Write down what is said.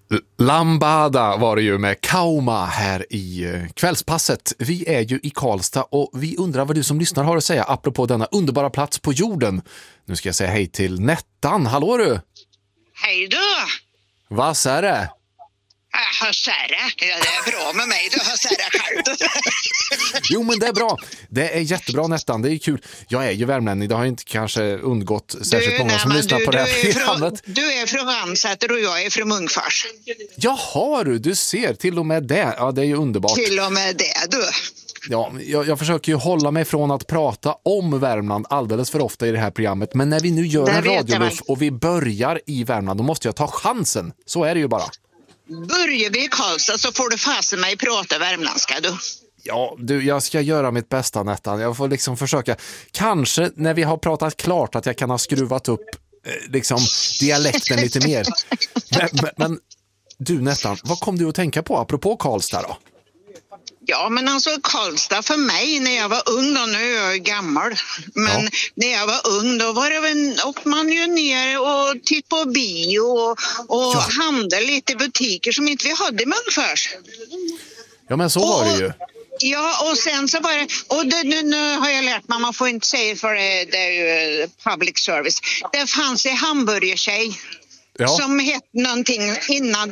Lambada var det ju med Kauma här i kvällspasset. Vi är ju i Karlstad och vi undrar vad du som lyssnar har att säga apropå denna underbara plats på jorden. Nu ska jag säga hej till Nettan. Hallå du! Hej du! Vad är det? Hörsärre. Ja, det är bra med mig. Du hörsärre själv. Jo, men det är bra. Det är jättebra Nettan. Det är kul. Jag är ju värmlänning. Det har inte kanske undgått särskilt många som lyssnar på det här programmet. Du är från Vansäter och jag är från Munkfors. Jaha du ser. Till och med det. Ja, det är ju underbart. Till och med det, du. Ja, jag försöker ju hålla mig från att prata om Värmland alldeles för ofta i det här programmet. Men när vi nu gör en radioluff och vi börjar i Värmland, då måste jag ta chansen. Så är det ju bara. Börjar vi i Karlstad så får du fasen mig prata värmländska, du. Ja, jag ska göra mitt bästa Nettan. Jag får liksom försöka. Kanske när vi har pratat klart att jag kan ha skruvat upp dialekten lite mer. Men du Nettan, vad kom du att tänka på apropå Karlstad då? Ja, men alltså Karlstad för mig när jag var ung, då, nu är jag gammal, men när jag var ung då var det väl, och man ju ner och titt på bio och handla lite i butiker som inte vi hade i Munkfors. Ja, men så var det ju. Ja, och sen så var det, och nu har jag lärt mig, man får inte säga för det är ju public service. Det fanns en hamburgertjej som hette någonting innan